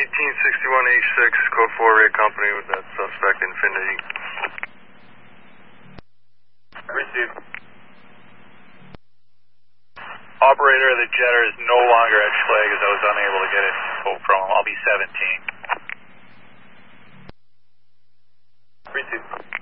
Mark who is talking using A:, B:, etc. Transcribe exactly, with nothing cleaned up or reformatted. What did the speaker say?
A: eighteen sixty-one A six, code four, Ray Company with that suspect, Infinity.
B: Received. Operator of the jetter is no longer at Schlag as I was unable to get a quote from him. I'll be seventeen.
C: Received.